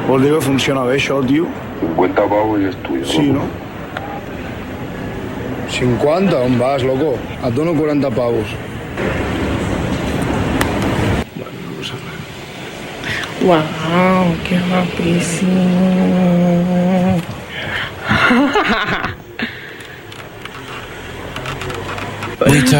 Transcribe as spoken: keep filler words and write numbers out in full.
Vol dir que funciona bé això, tio? cincuenta pavos i és tuyo. Sí, no? cinquanta? On vas, loco? Et dono quaranta pavos. Bueno, no passa res. Uau, que guapísimo.